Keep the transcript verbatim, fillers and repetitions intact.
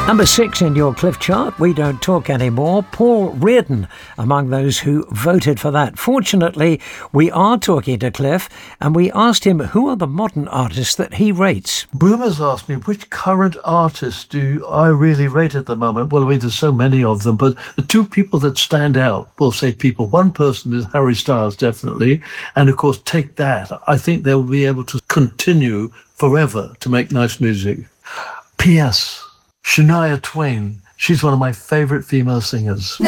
Number six in your Cliff chart, We Don't Talk Anymore, Paul Reardon, among those who voted for that. Fortunately, we are talking to Cliff, and we asked him who are the modern artists that he rates. Boomers asked me, which current artists do I really rate at the moment? Well, I mean, there's so many of them, but the two people that stand out, we'll say people, one person is Harry Styles, definitely, and of course, Take That. I think they'll be able to continue forever to make nice music. P S Shania Twain, she's one of my favourite female singers.